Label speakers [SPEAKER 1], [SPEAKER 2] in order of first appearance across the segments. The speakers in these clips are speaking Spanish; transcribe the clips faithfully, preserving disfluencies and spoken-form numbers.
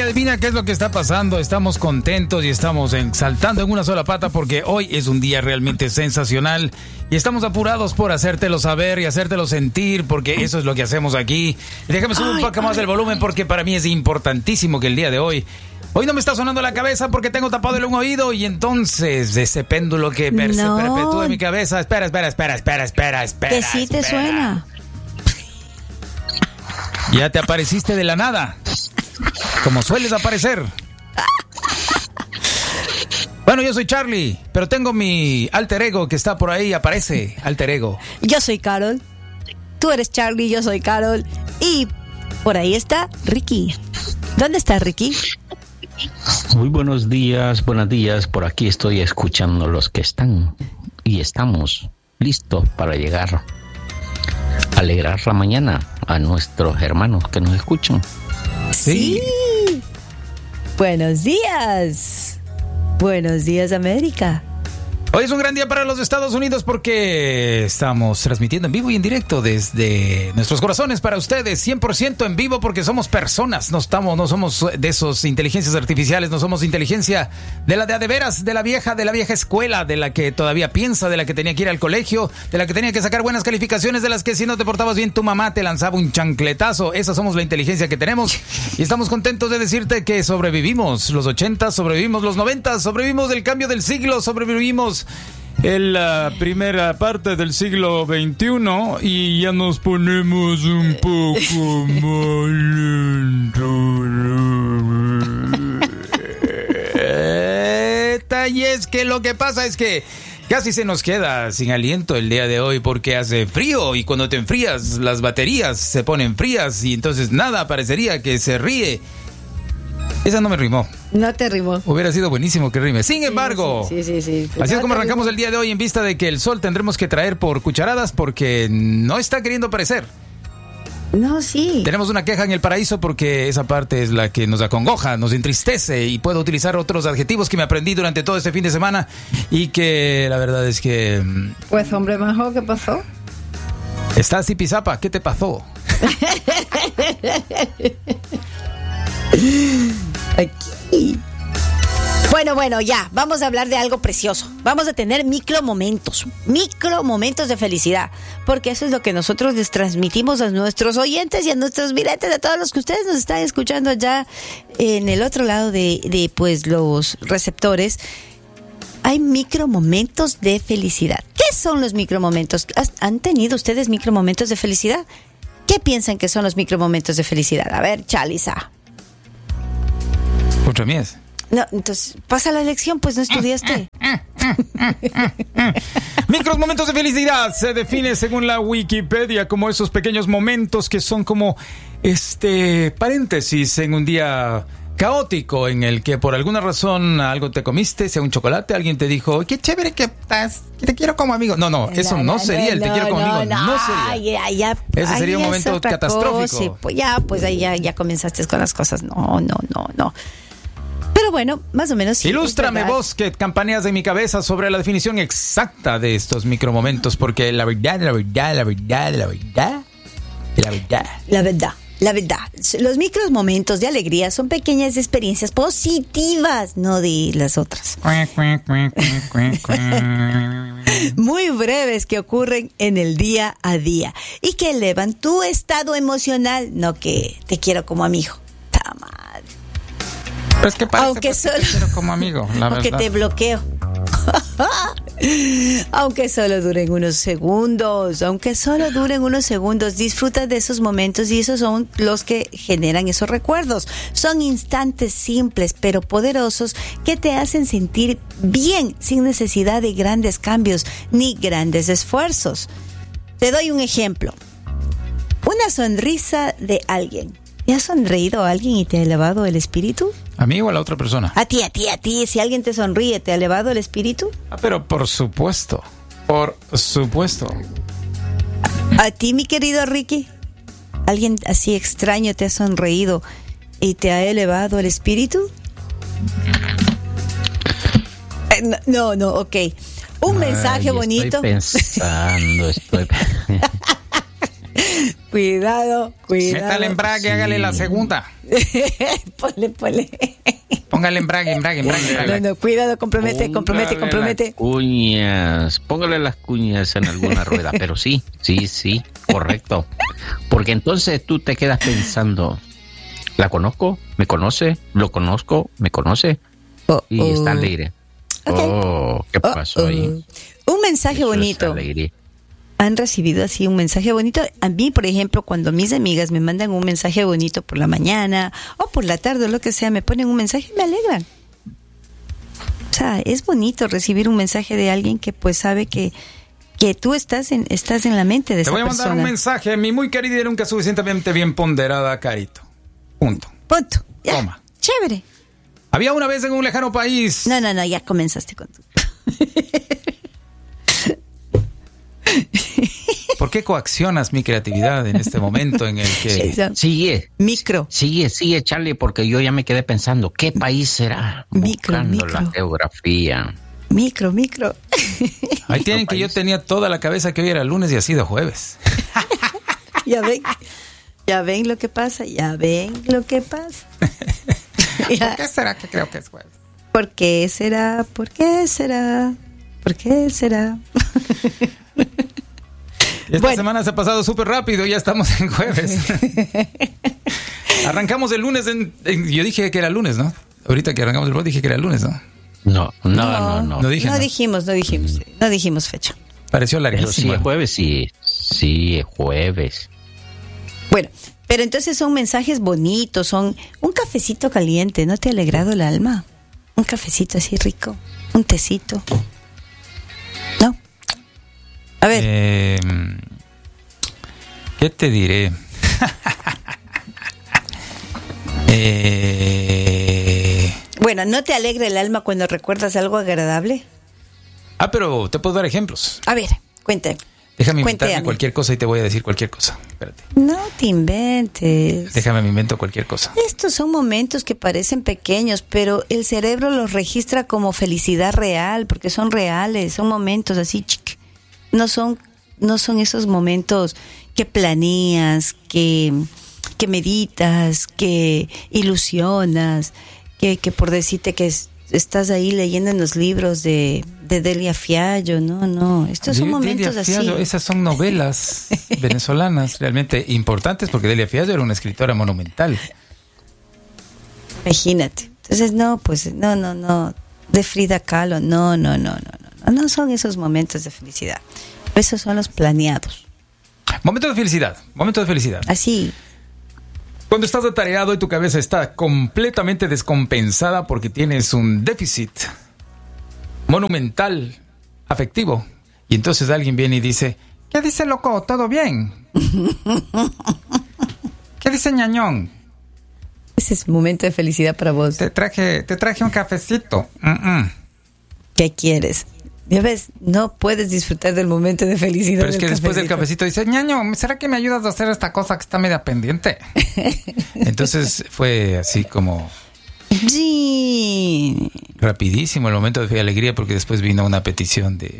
[SPEAKER 1] adivina qué es lo que está pasando. Estamos contentos y estamos en, saltando en una sola pata porque hoy es un día realmente sensacional y estamos apurados por hacértelo saber y hacértelo sentir porque eso es lo que hacemos aquí. Déjame subir un poco más el volumen porque para mí es importantísimo que el día de hoy... Hoy no me está sonando la cabeza porque tengo tapado el un oído y entonces ese péndulo que per- no. se perpetúa en mi cabeza. Espera, espera, espera, espera, espera, espera.
[SPEAKER 2] Que sí te
[SPEAKER 1] espera.
[SPEAKER 2] suena.
[SPEAKER 1] Ya te apareciste de la nada, como sueles aparecer. Bueno, yo soy Charlie, pero tengo mi alter ego que está por ahí, aparece, alter ego.
[SPEAKER 2] Yo soy Carol, tú eres Charlie, yo soy Carol y por ahí está Ricky. ¿Dónde está Ricky?
[SPEAKER 3] Muy buenos días, buenos días. Por aquí estoy escuchando los que están y estamos listos para llegar a alegrar la mañana a nuestros hermanos que nos escuchan.
[SPEAKER 2] Sí. sí. Buenos días. Buenos días, América.
[SPEAKER 1] Hoy es un gran día para los Estados Unidos porque estamos transmitiendo en vivo y en directo desde nuestros corazones para ustedes, cien por ciento en vivo porque somos personas, no estamos, no somos de esos inteligencias artificiales, no somos inteligencia de la de a de veras, de la vieja, de la vieja escuela, de la que todavía piensa, de la que tenía que ir al colegio, de la que tenía que sacar buenas calificaciones, de las que si no te portabas bien tu mamá te lanzaba un chancletazo. Esa somos la inteligencia que tenemos y estamos contentos de decirte que sobrevivimos los ochentas, sobrevivimos los noventas, sobrevivimos el cambio del siglo, sobrevivimos en la primera parte del siglo veintiuno y ya nos ponemos un poco más lentos. Y es que lo que pasa es que casi se nos queda sin aliento el día de hoy porque hace frío y cuando te enfrías las baterías se ponen frías y entonces nada parecería que se ríe. Esa no me rimó.
[SPEAKER 2] No te rimó.
[SPEAKER 1] Hubiera sido buenísimo que rime. Sin embargo,
[SPEAKER 2] sí, sí, sí, sí.
[SPEAKER 1] Pues así
[SPEAKER 2] no
[SPEAKER 1] es como arrancamos
[SPEAKER 2] rimó.
[SPEAKER 1] El día de hoy en vista de que el sol tendremos que traer por cucharadas porque no está queriendo aparecer.
[SPEAKER 2] No, sí.
[SPEAKER 1] Tenemos una queja en el paraíso porque esa parte es la que nos acongoja, nos entristece y puedo utilizar otros adjetivos que me aprendí durante todo este fin de semana y que la verdad es que...
[SPEAKER 2] Pues hombre majo, ¿qué pasó?
[SPEAKER 1] Estás zipizapa, ¿qué te pasó?
[SPEAKER 2] Aquí. Bueno, bueno, ya, vamos a hablar de algo precioso. Vamos a tener micro momentos, micro momentos de felicidad, porque eso es lo que nosotros les transmitimos a nuestros oyentes y a nuestros videntes, a todos los que ustedes nos están escuchando allá en el otro lado de, de pues los receptores. Hay micro momentos de felicidad. ¿Qué son los micro momentos? ¿Han tenido ustedes micro momentos de felicidad? ¿Qué piensan que son los micro momentos de felicidad? A ver, Chalisa.
[SPEAKER 1] Contra mí es.
[SPEAKER 2] No, entonces, pasa la lección, pues no estudiaste.
[SPEAKER 1] Micros momentos de felicidad se define según la Wikipedia como esos pequeños momentos que son como este paréntesis en un día caótico en el que por alguna razón algo te comiste, sea un chocolate, alguien te dijo, qué chévere que estás, que te quiero como amigo. No, no, eso no, no, no sería el te no, quiero como no, amigo, no, no sería.
[SPEAKER 2] Ya, ya,
[SPEAKER 1] ese sería un momento catastrófico.
[SPEAKER 2] Cosa, pues ya, pues ahí ya, ya comenzaste con las cosas. No, no, no, no. Pero bueno, más o menos sí.
[SPEAKER 1] Ilústrame vos que campaneas en mi cabeza sobre la definición exacta de estos micromomentos, porque la verdad, la verdad, la verdad, la verdad, la verdad.
[SPEAKER 2] La verdad, la verdad. Los micros momentos de alegría son pequeñas experiencias positivas, no de las otras. Muy breves que ocurren en el día a día y que elevan tu estado emocional, no que te quiero como amigo. Ta madre.
[SPEAKER 1] Pues que parece
[SPEAKER 2] aunque
[SPEAKER 1] pues
[SPEAKER 2] solo
[SPEAKER 1] que te quiero como amigo, la
[SPEAKER 2] aunque
[SPEAKER 1] verdad.
[SPEAKER 2] te bloqueo. Aunque solo duren unos segundos, aunque solo duren unos segundos, disfruta de esos momentos y esos son los que generan esos recuerdos. Son instantes simples pero poderosos que te hacen sentir bien sin necesidad de grandes cambios ni grandes esfuerzos. Te doy un ejemplo. Una sonrisa de alguien. ¿Te has sonreído a alguien y te ha elevado el espíritu?
[SPEAKER 1] ¿A mí o a la otra persona?
[SPEAKER 2] A ti, a ti, a ti. Si alguien te sonríe, ¿te ha elevado el espíritu?
[SPEAKER 1] Ah, pero por supuesto. Por supuesto.
[SPEAKER 2] ¿A ti, mi querido Ricky? ¿Alguien así extraño te ha sonreído y te ha elevado el espíritu? Eh, no, no, no, ok. Un Ay, mensaje bonito.
[SPEAKER 3] Estoy pensando, estoy...
[SPEAKER 2] cuidado, cuidado.
[SPEAKER 1] Métale embrague, sí. Hágale la segunda.
[SPEAKER 2] Ponle, ponle.
[SPEAKER 1] Póngale embrague, embrague, embrague, embrague.
[SPEAKER 2] No, no, cuidado, compromete, Póngale compromete, compromete.
[SPEAKER 3] Cuñas, póngale las cuñas en alguna rueda, pero sí, sí, sí, correcto. Porque entonces tú te quedas pensando, ¿la conozco? ¿Me conoce? ¿Lo conozco? ¿Me conoce? Oh, y oh. está alegre. Okay. Oh, ¿qué pasó oh, oh. ahí?
[SPEAKER 2] Un mensaje Eso bonito. ¿Han recibido así un mensaje bonito? A mí, por ejemplo, cuando mis amigas me mandan un mensaje bonito por la mañana o por la tarde o lo que sea, me ponen un mensaje y me alegran. O sea, es bonito recibir un mensaje de alguien que pues sabe que, que tú estás en, estás en la mente de esa persona. Te voy a mandar
[SPEAKER 1] persona. un mensaje, mi muy querida y nunca suficientemente bien ponderada, Carito. Punto.
[SPEAKER 2] Punto. Ya.
[SPEAKER 1] Toma.
[SPEAKER 2] Chévere.
[SPEAKER 1] Había una vez en un lejano país.
[SPEAKER 2] No, no, no, ya comenzaste con tu...
[SPEAKER 1] ¿Por qué coaccionas mi creatividad en este momento en el que...
[SPEAKER 3] Sigue.
[SPEAKER 2] Micro.
[SPEAKER 3] Sigue, sigue, Charlie, porque yo ya me quedé pensando, ¿qué país será?
[SPEAKER 2] Micro,
[SPEAKER 3] Buscando
[SPEAKER 2] micro.
[SPEAKER 3] la geografía.
[SPEAKER 2] Micro, micro.
[SPEAKER 1] Ahí tienen que yo tenía toda la cabeza que hoy era lunes y ha sido jueves.
[SPEAKER 2] Ya ven, ya ven lo que pasa, ya ven lo que pasa.
[SPEAKER 1] ¿Por qué será que creo que es jueves?
[SPEAKER 2] ¿Por qué será? ¿Por qué será? ¿Por qué será?
[SPEAKER 1] Esta bueno. semana se ha pasado súper rápido, ya estamos en jueves. Arrancamos el lunes, en, en, yo dije que era lunes, ¿no? Ahorita que arrancamos el lunes dije que era lunes, ¿no?
[SPEAKER 3] No, no, no, no. No,
[SPEAKER 1] no, dije,
[SPEAKER 2] no,
[SPEAKER 1] no.
[SPEAKER 2] dijimos, no dijimos, no dijimos fecha.
[SPEAKER 1] Pareció larguísimo.
[SPEAKER 3] Pero sí, es jueves, sí, sí, es jueves.
[SPEAKER 2] Bueno, pero entonces son mensajes bonitos, son un cafecito caliente, ¿no te ha alegrado el alma? Un cafecito así rico, un tecito. ¿No? A ver.
[SPEAKER 1] Eh, ¿Qué te diré? eh...
[SPEAKER 2] Bueno, ¿no te alegra el alma cuando recuerdas algo agradable?
[SPEAKER 1] Ah, pero te puedo dar ejemplos.
[SPEAKER 2] A ver, cuéntame.
[SPEAKER 1] Déjame inventarme cualquier cosa y te voy a decir cualquier cosa. Espérate.
[SPEAKER 2] No te inventes.
[SPEAKER 1] Déjame me invento cualquier cosa.
[SPEAKER 2] Estos son momentos que parecen pequeños, pero el cerebro los registra como felicidad real, porque son reales, son momentos así, chic. No son, no son esos momentos que planeas, que, que meditas, que ilusionas, que, que por decirte que es, estás ahí leyendo en los libros de, de Delia Fiallo. No, no, estos son momentos así.
[SPEAKER 1] Fiallo, esas son novelas venezolanas realmente importantes porque Delia Fiallo era una escritora monumental.
[SPEAKER 2] Imagínate. Entonces, no, pues, no, no, no. De Frida Kahlo, no, no, no, no, no. No son esos momentos de felicidad. Esos son los planeados.
[SPEAKER 1] Momentos de felicidad, momentos de felicidad.
[SPEAKER 2] Así.
[SPEAKER 1] Cuando estás atareado y tu cabeza está completamente descompensada porque tienes un déficit monumental, afectivo, y entonces alguien viene y dice, ¿qué dice, loco? ¿Todo bien? ¿Qué dice, ñañón?
[SPEAKER 2] Ese es un momento de felicidad para vos.
[SPEAKER 1] Te traje, te traje un cafecito. Mm-mm.
[SPEAKER 2] ¿Qué quieres? Ya ves, no puedes disfrutar del momento de felicidad.
[SPEAKER 1] Pero es que después del cafecito dice, ñaño, ¿será que me ayudas a hacer esta cosa que está media pendiente? Entonces fue así como...
[SPEAKER 2] Sí.
[SPEAKER 1] Rapidísimo el momento de alegría porque después vino una petición de...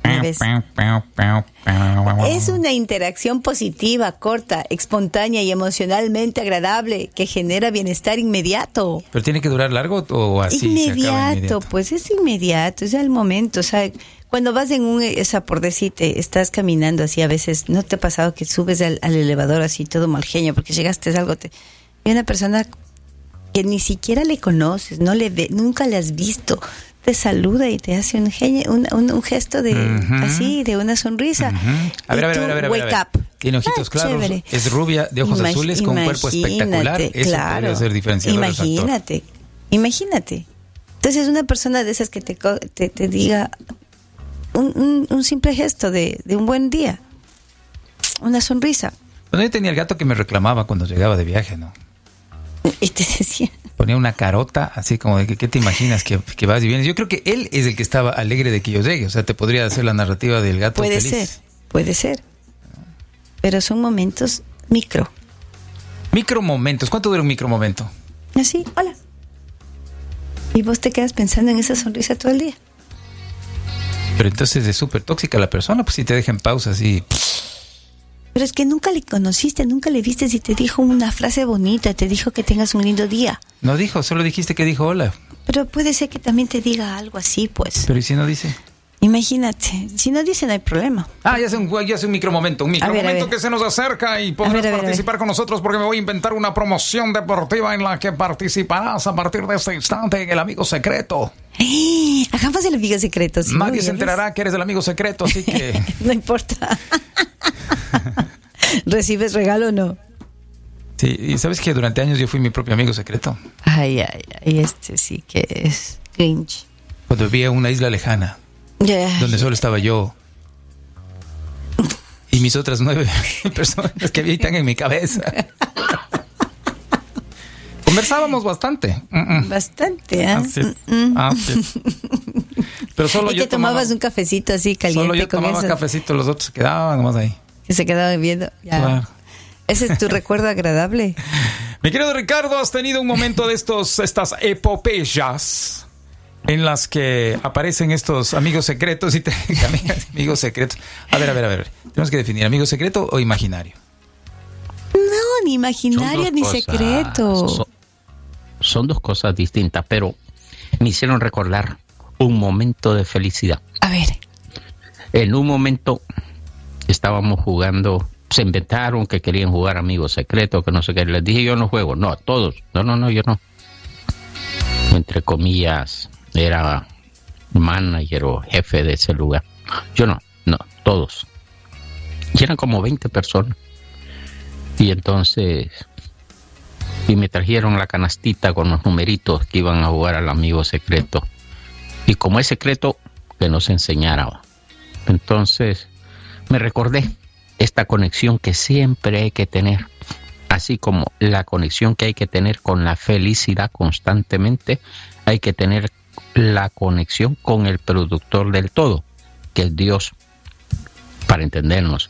[SPEAKER 2] Es una interacción positiva, corta, espontánea y emocionalmente agradable que genera bienestar inmediato.
[SPEAKER 1] ¿Pero tiene que durar largo o así?
[SPEAKER 2] Inmediato,
[SPEAKER 1] se acaba inmediato?
[SPEAKER 2] Pues es inmediato, es el momento. O sea, cuando vas en un, o sea, por decirte, estás caminando así a veces, ¿no te ha pasado que subes al, al elevador así todo mal genio porque llegaste a algo? Te, y una persona que ni siquiera le conoces, no le ve, nunca le has visto, te saluda y te hace un, genio, un, un, un gesto de uh-huh. así, de una sonrisa.
[SPEAKER 1] Uh-huh. A ver, a ver, a ver, a ver,
[SPEAKER 2] wake
[SPEAKER 1] a ver.
[SPEAKER 2] Up.
[SPEAKER 1] Tiene ojitos
[SPEAKER 2] ah,
[SPEAKER 1] claros,
[SPEAKER 2] chévere.
[SPEAKER 1] Es rubia, de ojos Imag- azules, con un cuerpo espectacular. Eso
[SPEAKER 2] claro,
[SPEAKER 1] podría ser diferenciador.
[SPEAKER 2] Imagínate, imagínate. Entonces una persona de esas que te, te, te diga un, un, un simple gesto de, de un buen día, una sonrisa.
[SPEAKER 1] Bueno, yo tenía el gato que me reclamaba cuando llegaba de viaje, ¿no?
[SPEAKER 2] Y te decía...
[SPEAKER 1] Ponía una carota, así como de que, ¿qué te imaginas que, que vas y vienes? Yo creo que él es el que estaba alegre de que yo llegue. O sea, te podría hacer la narrativa del gato
[SPEAKER 2] puede
[SPEAKER 1] feliz.
[SPEAKER 2] Puede ser, puede ser. Pero son momentos micro.
[SPEAKER 1] Micro momentos. ¿Cuánto dura un micro momento?
[SPEAKER 2] Así, hola. Y vos te quedas pensando en esa sonrisa todo el día.
[SPEAKER 1] Pero entonces es súper tóxica la persona, pues si te deja en pausa así...
[SPEAKER 2] Pero es que nunca le conociste, nunca le viste y te dijo una frase bonita, te dijo que tengas un lindo día.
[SPEAKER 1] No dijo, solo dijiste que dijo hola.
[SPEAKER 2] Pero puede ser que también te diga algo así, pues.
[SPEAKER 1] Pero ¿y si no dice?
[SPEAKER 2] Imagínate, si no dice no hay problema.
[SPEAKER 1] Ah, ya es un, ya es un micromomento, un micromomento que se nos acerca y podrás
[SPEAKER 2] a ver, a ver,
[SPEAKER 1] participar con nosotros porque me voy a inventar una promoción deportiva en la que participarás a partir de este instante en el amigo secreto.
[SPEAKER 2] ¡Eh! Hagamos el amigo secreto. ¿Sí?
[SPEAKER 1] Nadie se enterará que eres el amigo secreto, así que...
[SPEAKER 2] No importa. ¿Recibes regalo o no?
[SPEAKER 1] Sí, y sabes que durante años yo fui mi propio amigo secreto.
[SPEAKER 2] Ay, ay, ay, este sí que es cringe.
[SPEAKER 1] Cuando vivía en una isla lejana.
[SPEAKER 2] Yeah.
[SPEAKER 1] Donde solo estaba yo y mis otras nueve personas que habitan en mi cabeza. Conversábamos bastante. Mm-mm.
[SPEAKER 2] Bastante, ¿eh?
[SPEAKER 1] Así es. Así es. Pero solo
[SPEAKER 2] y
[SPEAKER 1] yo
[SPEAKER 2] te tomabas
[SPEAKER 1] tomaba,
[SPEAKER 2] un cafecito así caliente.
[SPEAKER 1] Solo yo
[SPEAKER 2] con
[SPEAKER 1] tomaba
[SPEAKER 2] eso,
[SPEAKER 1] cafecito, los otros se quedaban nomás ahí.
[SPEAKER 2] Que se quedaban viendo. Ya.
[SPEAKER 1] Claro.
[SPEAKER 2] Ese es tu recuerdo agradable.
[SPEAKER 1] Mi querido Ricardo, ¿has tenido un momento de estos, estas epopeyas en las que aparecen estos amigos secretos y te, amigos secretos? A ver, a ver, a ver. Tenemos que definir, ¿amigo secreto o imaginario?
[SPEAKER 2] No, ni imaginario ni
[SPEAKER 3] cosas,
[SPEAKER 2] secreto.
[SPEAKER 3] Son, son dos cosas distintas, pero me hicieron recordar un momento de felicidad.
[SPEAKER 2] A ver.
[SPEAKER 3] En un momento estábamos jugando, se inventaron que querían jugar amigos secretos, que no sé qué. Les dije, yo no juego. No, todos. No, no, no, yo no. Entre comillas, era manager o jefe de ese lugar. Yo no, no, todos. Y eran como veinte personas. Y entonces, y me trajeron la canastita con los numeritos que iban a jugar al amigo secreto. Y como es secreto, que no se enseñara. Entonces, me recordé esta conexión que siempre hay que tener, así como la conexión que hay que tener con la felicidad constantemente, hay que tener la conexión con el productor del todo, que es Dios, para entendernos.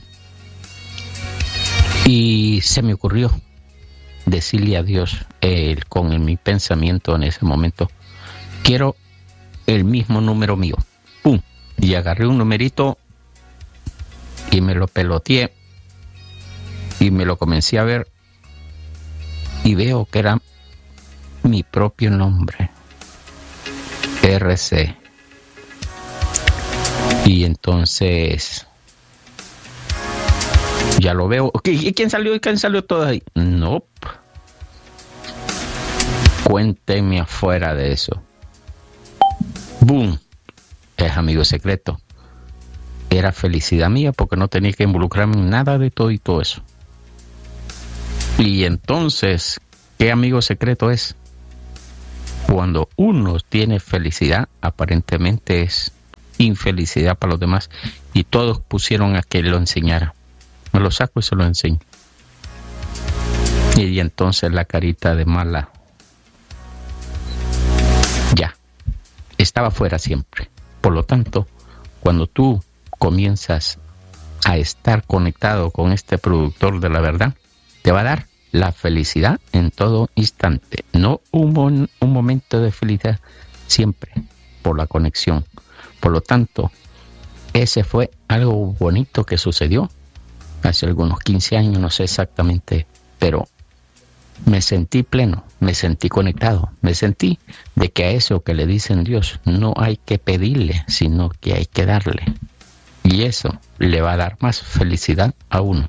[SPEAKER 3] Y se me ocurrió decirle a Dios, eh, con el, mi pensamiento en ese momento, quiero el mismo número mío. ¡Pum! Y agarré un numerito y me lo peloteé y me lo comencé a ver y veo que era mi propio nombre, R C. Y entonces ya lo veo. Okay, ¿y quién salió? ¿Y quién salió todo ahí? No. Nope. Cuénteme afuera de eso. ¡Boom! Es amigo secreto. Era felicidad mía porque no tenía que involucrarme en nada de todo y todo eso. Y entonces, ¿qué amigo secreto es? Cuando uno tiene felicidad, aparentemente es infelicidad para los demás. Y todos pusieron a que lo enseñara. Me lo saco y se lo enseño. Y entonces la carita de mala. Ya. Estaba fuera siempre. Por lo tanto, cuando tú comienzas a estar conectado con este productor de la verdad, te va a dar la felicidad en todo instante. No un, mon, un momento de felicidad, siempre por la conexión. Por lo tanto, ese fue algo bonito que sucedió hace algunos quince años, no sé exactamente, pero me sentí pleno, me sentí conectado, me sentí de que a eso que le dicen Dios no hay que pedirle, sino que hay que darle. Y eso le va a dar más felicidad a uno.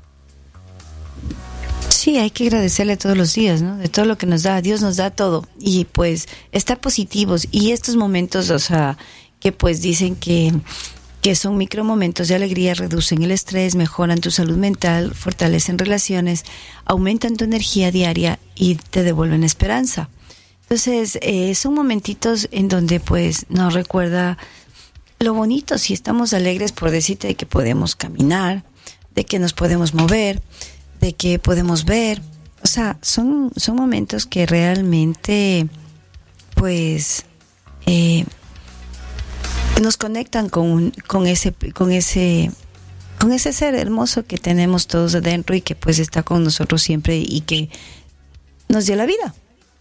[SPEAKER 2] Sí, hay que agradecerle todos los días, ¿no? De todo lo que nos da, Dios nos da todo. Y pues estar positivos. Y estos momentos, o sea, que pues dicen que, que son micromomentos de alegría, reducen el estrés, mejoran tu salud mental, fortalecen relaciones, aumentan tu energía diaria y te devuelven esperanza. Entonces, eh, son momentitos en donde pues nos recuerda lo bonito, si estamos alegres por decirte de que podemos caminar, de que nos podemos mover, de que podemos ver. O sea, son, son momentos que realmente pues eh, nos conectan con, con ese con ese con ese ser hermoso que tenemos todos adentro y que pues está con nosotros siempre y que nos dio la vida,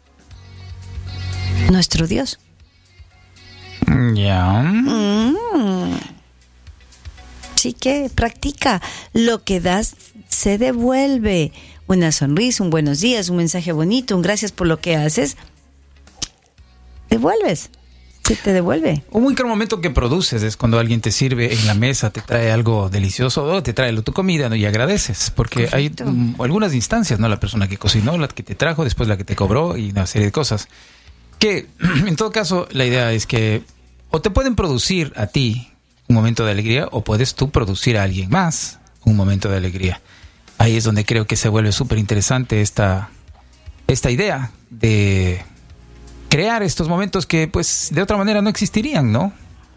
[SPEAKER 2] nuestro Dios.
[SPEAKER 1] Ya. Yeah.
[SPEAKER 2] Mm. Así que practica lo que das, se devuelve. Una sonrisa, un buenos días, un mensaje bonito, un gracias por lo que haces. Devuelves. Sí, te devuelve.
[SPEAKER 1] Un micro momento que produces es cuando alguien te sirve en la mesa, te trae algo delicioso o te trae tu comida, ¿no? Y agradeces. Porque Correcto. hay um, algunas instancias, ¿no? La persona que cocinó, la que te trajo, después la que te cobró y una serie de cosas. Que, en todo caso, la idea es que o te pueden producir a ti un momento de alegría o puedes tú producir a alguien más un momento de alegría. Ahí es donde creo que se vuelve súper interesante esta, esta idea de crear estos momentos que pues de otra manera no existirían, ¿no?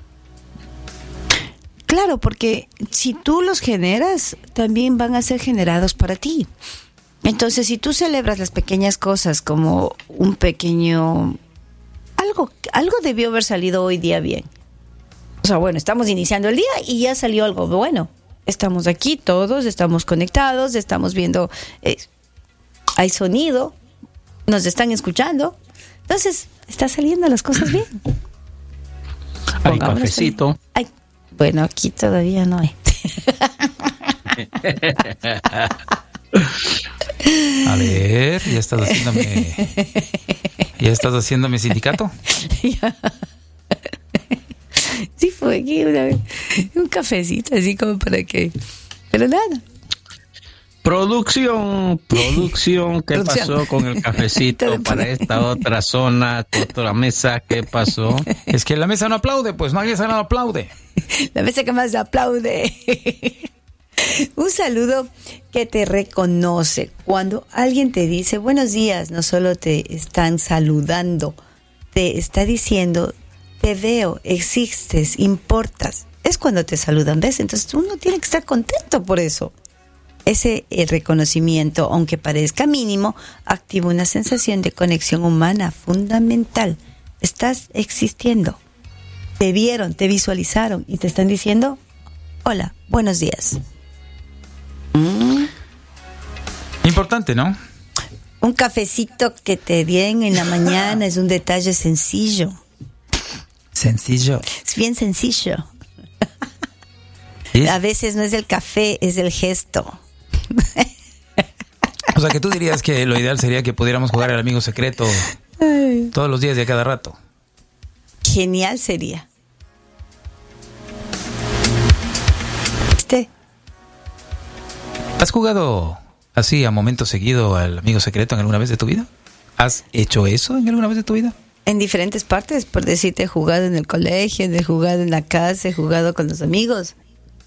[SPEAKER 2] Claro, porque si tú los generas, también van a ser generados para ti. Entonces, si tú celebras las pequeñas cosas como un pequeño... Algo, algo debió haber salido hoy día bien. O sea, bueno, estamos iniciando el día y ya salió algo bueno. Estamos aquí todos, estamos conectados, estamos viendo, eh, hay sonido, nos están escuchando. Entonces, está saliendo las cosas bien.
[SPEAKER 3] Hay cafecito.
[SPEAKER 2] Ay, bueno, aquí todavía no hay.
[SPEAKER 1] A ver, ya estás haciéndome... ¿Ya estás haciéndome sindicato?
[SPEAKER 2] Sí, fue aquí una vez. Un cafecito, así como para que... Pero nada.
[SPEAKER 3] Producción, producción, ¿qué producción. pasó con el cafecito para esta otra zona, otra mesa? ¿Qué pasó?
[SPEAKER 1] Es que la mesa no aplaude, pues nadie se no aplaude.
[SPEAKER 2] La mesa que más aplaude. Un saludo que te reconoce. Cuando alguien te dice buenos días, no solo te están saludando, te está diciendo te veo, existes, importas. Es cuando te saludan, ¿ves? Entonces uno tiene que estar contento por eso. Ese el reconocimiento, aunque parezca mínimo, activa una sensación de conexión humana fundamental. Estás existiendo. Te vieron, te visualizaron y te están diciendo hola, buenos días. Mm.
[SPEAKER 1] Importante, ¿no?
[SPEAKER 2] Un cafecito que te den en la mañana es un detalle sencillo.
[SPEAKER 1] Sencillo.
[SPEAKER 2] Es bien sencillo. ¿Sí? A veces no es el café, es el gesto.
[SPEAKER 1] O sea, que tú dirías que lo ideal sería que pudiéramos jugar al amigo secreto Ay. todos los días y a cada rato.
[SPEAKER 2] Genial sería. ¿Este?
[SPEAKER 1] ¿Has jugado así a momento seguido al amigo secreto en alguna vez de tu vida? ¿Has hecho eso en alguna vez de tu vida?
[SPEAKER 2] En diferentes partes, por decirte, he jugado en el colegio, he jugado en la casa, he jugado con los amigos.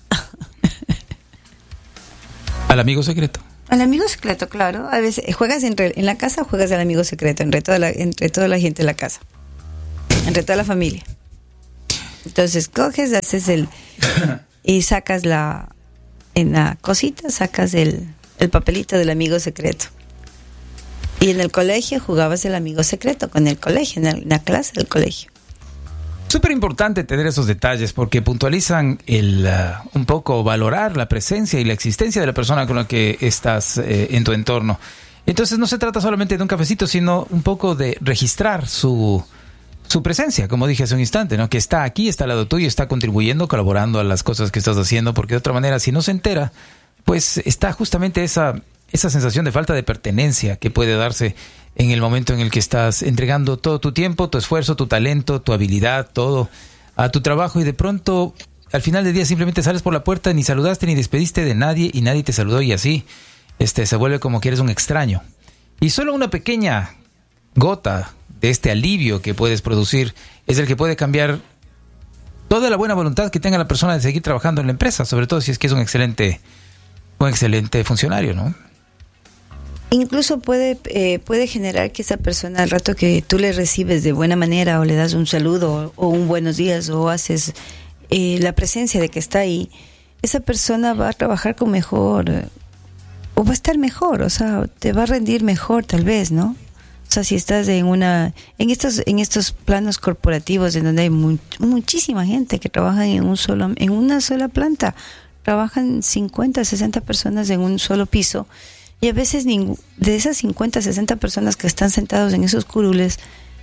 [SPEAKER 1] ¿Al amigo secreto?
[SPEAKER 2] Al amigo secreto, claro. A veces juegas entre, en la casa, juegas al amigo secreto, entre toda la, entre toda la gente de la casa, entre toda la familia. Entonces coges, haces el y sacas la en la cosita, sacas el, el papelito del amigo secreto. Y en el colegio jugabas el amigo secreto con el colegio, en, el, en la clase del colegio.
[SPEAKER 1] Súper importante tener esos detalles porque puntualizan el uh, un poco valorar la presencia y la existencia de la persona con la que estás eh, en tu entorno. Entonces no se trata solamente de un cafecito, sino un poco de registrar su, su presencia, como dije hace un instante, ¿no? Que está aquí, está al lado tuyo, está contribuyendo, colaborando a las cosas que estás haciendo, porque de otra manera, si no se entera, pues está justamente esa... esa sensación de falta de pertenencia que puede darse en el momento en el que estás entregando todo tu tiempo, tu esfuerzo, tu talento, tu habilidad, todo a tu trabajo y de pronto al final del día simplemente sales por la puerta, ni saludaste ni despediste de nadie y nadie te saludó y así este se vuelve como que eres un extraño. Y solo una pequeña gota de este alivio que puedes producir es el que puede cambiar toda la buena voluntad que tenga la persona de seguir trabajando en la empresa, sobre todo si es que es un excelente, un excelente funcionario, ¿no?
[SPEAKER 2] Incluso puede eh, puede generar que esa persona al rato que tú le recibes de buena manera o le das un saludo o, o un buenos días o haces eh, la presencia de que está ahí, esa persona va a trabajar con mejor eh, o va a estar mejor, o sea, te va a rendir mejor tal vez, ¿no? O sea, si estás en una en estos en estos planos corporativos en donde hay mu- muchísima gente que trabaja en un solo en una sola planta, trabajan cincuenta, sesenta personas en un solo piso. Y a veces ningú- de esas cincuenta, sesenta personas que están sentados en esos curules,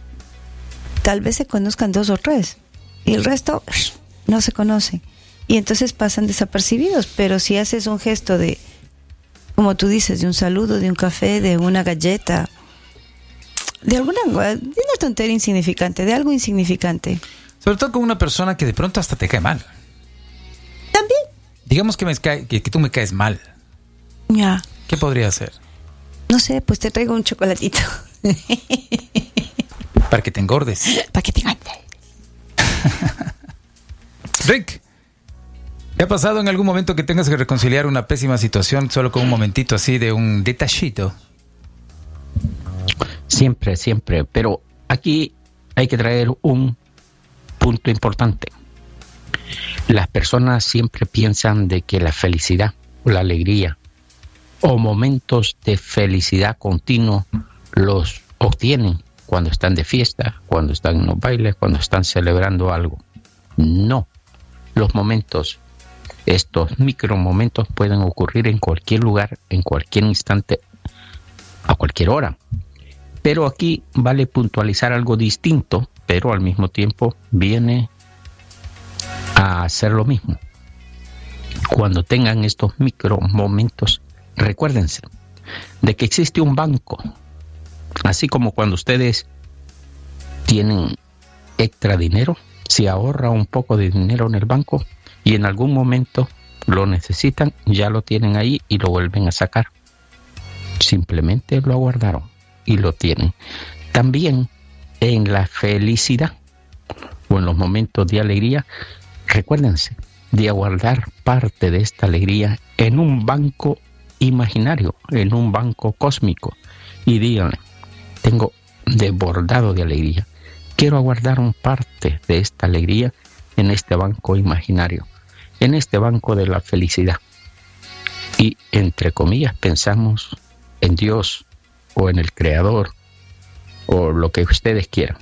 [SPEAKER 2] tal vez se conozcan dos o tres. Y el resto no se conocen. Y entonces pasan desapercibidos. Pero si haces un gesto de como tú dices, de un saludo, de un café, de una galleta, de alguna de una tontería insignificante, de algo insignificante.
[SPEAKER 1] Sobre todo con una persona que de pronto hasta te cae mal.
[SPEAKER 2] También.
[SPEAKER 1] Digamos que, me cae, que, que tú me caes mal.
[SPEAKER 2] Ya.
[SPEAKER 1] ¿Qué podría hacer?
[SPEAKER 2] No sé, pues te traigo un chocolatito.
[SPEAKER 1] Para que te engordes.
[SPEAKER 2] Para que te engordes.
[SPEAKER 1] Rick, ¿te ha pasado en algún momento que tengas que reconciliar una pésima situación solo con un momentito así de un detallito?
[SPEAKER 3] Siempre, siempre. Pero aquí hay que traer un punto importante. Las personas siempre piensan de que la felicidad o la alegría o momentos de felicidad continuo los obtienen cuando están de fiesta, cuando están en los bailes, cuando están celebrando algo. No. Los momentos, estos micromomentos pueden ocurrir en cualquier lugar, en cualquier instante, a cualquier hora. Pero aquí vale puntualizar algo distinto, pero al mismo tiempo viene a hacer lo mismo. Cuando tengan estos micromomentos, recuérdense de que existe un banco, así como cuando ustedes tienen extra dinero, si ahorra un poco de dinero en el banco y en algún momento lo necesitan, ya lo tienen ahí y lo vuelven a sacar. Simplemente lo guardaron y lo tienen. También en la felicidad o en los momentos de alegría, recuérdense de guardar parte de esta alegría en un banco imaginario, en un banco cósmico, y díganle: tengo desbordado de alegría, quiero guardar un parte de esta alegría en este banco imaginario, en este banco de la felicidad. Y entre comillas pensamos en Dios o en el Creador o lo que ustedes quieran.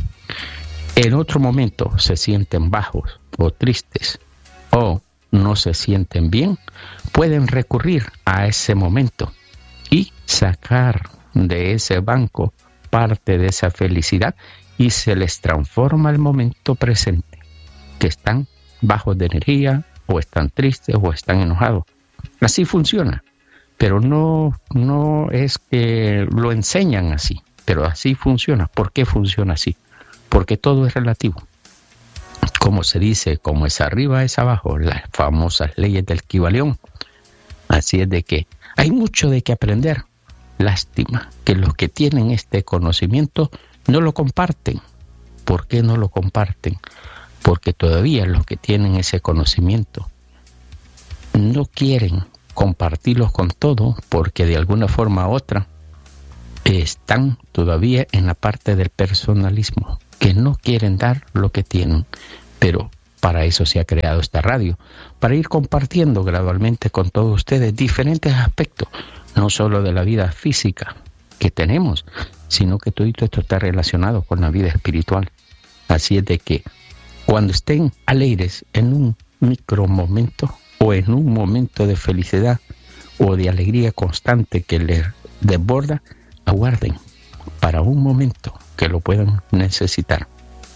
[SPEAKER 3] En otro momento se sienten bajos o tristes o no se sienten bien, pueden recurrir a ese momento y sacar de ese banco parte de esa felicidad y se les transforma el momento presente, que están bajos de energía o están tristes o están enojados. Así funciona, pero no, no es que lo enseñan así, pero así funciona. ¿Por qué funciona así? Porque todo es relativo. Como se dice, como es arriba es abajo, las famosas leyes del Kybalión. Así es de que hay mucho de qué aprender. Lástima que los que tienen este conocimiento no lo comparten. ¿Por qué no lo comparten? Porque todavía los que tienen ese conocimiento no quieren compartirlos con todos, porque de alguna forma u otra están todavía en la parte del personalismo, que no quieren dar lo que tienen. Pero para eso se ha creado esta radio, para ir compartiendo gradualmente con todos ustedes diferentes aspectos, no solo de la vida física que tenemos, sino que todo esto está relacionado con la vida espiritual. Así es de que cuando estén alegres en un micro momento o en un momento de felicidad o de alegría constante que les desborda, aguarden para un momento que lo puedan necesitar.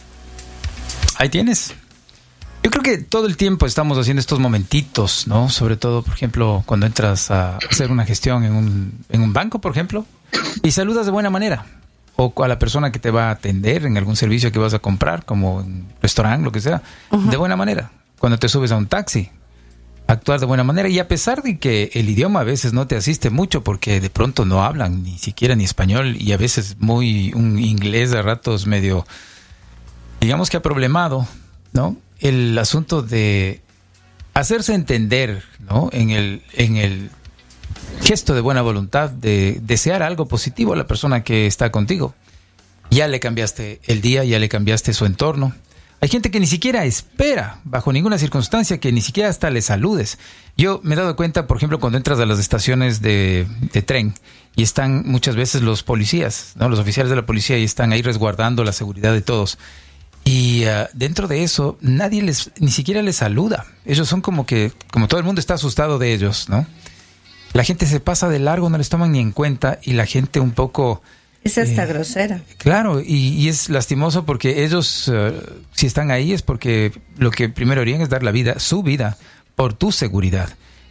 [SPEAKER 1] Ahí tienes. Yo creo que todo el tiempo estamos haciendo estos momentitos, ¿no? Sobre todo, por ejemplo, cuando entras a hacer una gestión en un, en un banco, por ejemplo, y saludas de buena manera. O a la persona que te va a atender en algún servicio que vas a comprar, como en un restaurante, lo que sea, uh-huh. de buena manera. Cuando te subes a un taxi, actuar de buena manera. Y a pesar de que el idioma a veces no te asiste mucho, porque de pronto no hablan ni siquiera ni español, y a veces muy un inglés a ratos medio, digamos que ha problemado, ¿no? El asunto de hacerse entender, ¿no? En el, en el gesto de buena voluntad, de desear algo positivo a la persona que está contigo. Ya le cambiaste el día, ya le cambiaste su entorno. Hay gente que ni siquiera espera, bajo ninguna circunstancia, que ni siquiera hasta le saludes. Yo me he dado cuenta, por ejemplo, cuando entras a las estaciones de, de tren y están muchas veces los policías, ¿no? Los oficiales de la policía, y están ahí resguardando la seguridad de todos. Y uh, dentro de eso, nadie les, ni siquiera les saluda. Ellos son como que, como todo el mundo está asustado de ellos, ¿no? La gente se pasa de largo, no les toman ni en cuenta, y la gente un poco...
[SPEAKER 2] Es hasta eh, grosera.
[SPEAKER 1] Claro, y, y es lastimoso porque ellos, uh, si están ahí, es porque lo que primero harían es dar la vida, su vida, por tu seguridad.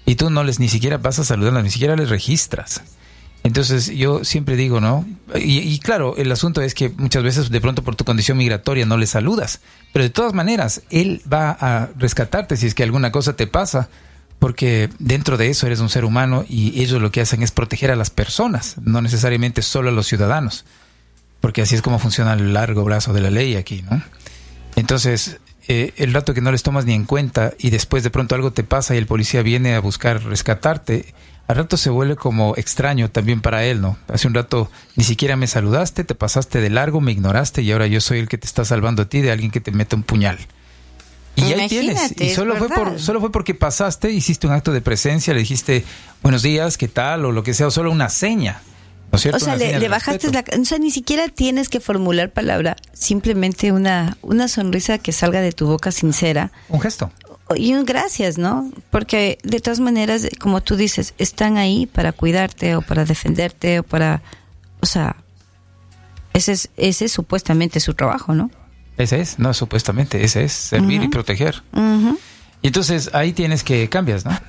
[SPEAKER 1] y tú no les ni siquiera vas a saludarlas, ni siquiera les registras. Entonces yo siempre digo, ¿no? Y, y claro, el asunto es que muchas veces de pronto por tu condición migratoria no le saludas, pero de todas maneras él va a rescatarte si es que alguna cosa te pasa, porque dentro de eso eres un ser humano y ellos lo que hacen es proteger a las personas, no necesariamente solo a los ciudadanos, porque así es como funciona el largo brazo de la ley aquí, ¿no? Entonces, eh, el rato que no les tomas ni en cuenta y después de pronto algo te pasa y el policía viene a buscar rescatarte, al rato se vuelve como extraño también para él, ¿no? Hace un rato ni siquiera me saludaste, te pasaste de largo, me ignoraste y ahora yo soy el que te está salvando a ti de alguien que te mete un puñal. Y ahí tienes. Y solo fue por solo fue porque pasaste, hiciste un acto de presencia, le dijiste buenos días, ¿qué tal? O lo que sea, o solo una seña. ¿No es cierto?
[SPEAKER 2] O sea, le, le bajaste la... O sea, ni siquiera tienes que formular palabra, simplemente una, una sonrisa que salga de tu boca sincera.
[SPEAKER 1] Un gesto.
[SPEAKER 2] Y un gracias, ¿no? Porque de todas maneras, como tú dices, están ahí para cuidarte o para defenderte o para... O sea, ese es, ese es supuestamente su trabajo, ¿no?
[SPEAKER 1] Ese es, no, supuestamente, ese es servir uh-huh. y proteger.
[SPEAKER 2] Uh-huh.
[SPEAKER 1] Y entonces ahí tienes que cambias, ¿no?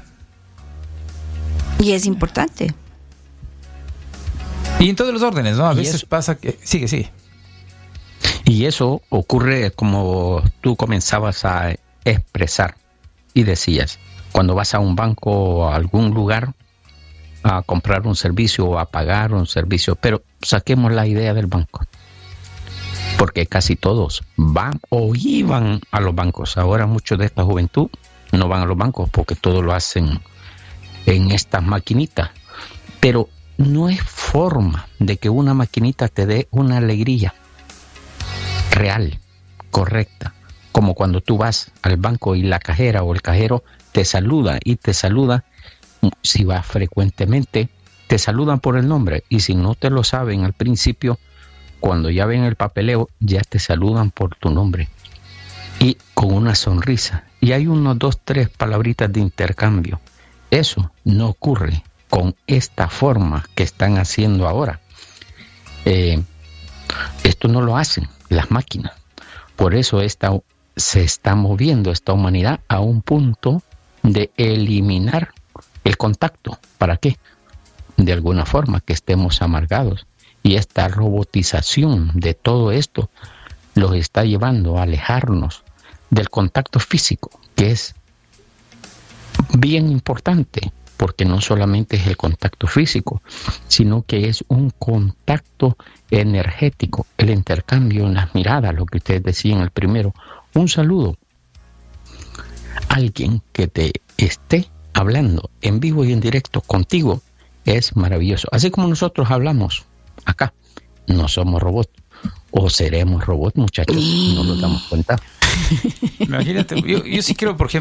[SPEAKER 2] Y es importante.
[SPEAKER 1] Y en todos los órdenes, ¿no? A veces eso, pasa que... Sigue, sigue.
[SPEAKER 3] Y eso ocurre como tú comenzabas a expresar y decías, cuando vas a un banco o a algún lugar a comprar un servicio o a pagar un servicio, pero saquemos la idea del banco. Porque casi todos van o iban a los bancos. Ahora muchos de esta juventud no van a los bancos porque todo lo hacen en estas maquinitas. Pero no es forma de que una maquinita te dé una alegría real, correcta, como cuando tú vas al banco y la cajera o el cajero te saluda y te saluda, si vas frecuentemente, te saludan por el nombre y si no te lo saben al principio, cuando ya ven el papeleo, ya te saludan por tu nombre y con una sonrisa. Y hay unos dos, tres palabritas de intercambio. Eso no ocurre con esta forma que están haciendo ahora. Eh, esto no lo hacen las máquinas. Por eso esta, se está moviendo esta humanidad a un punto de eliminar el contacto. ¿Para qué? De alguna forma que estemos amargados. Y esta robotización de todo esto los está llevando a alejarnos del contacto físico, que es bien importante, porque no solamente es el contacto físico, sino que es un contacto energético, el intercambio en las miradas, lo que ustedes decían el primero, un saludo. Alguien que te esté hablando en vivo y en directo contigo es maravilloso. Así como nosotros hablamos acá, no somos robots, o seremos robots, muchachos, no nos damos cuenta.
[SPEAKER 1] Imagínate, yo, yo sí creo, por ejemplo,